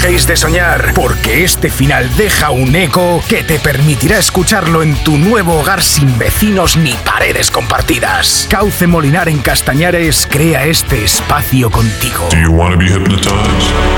dejéis de soñar, porque este final deja un eco que te permitirá escucharlo en tu nuevo hogar sin vecinos ni paredes compartidas. Cauce Molinar en Castañares crea este espacio contigo. Do you want to be hypnotized?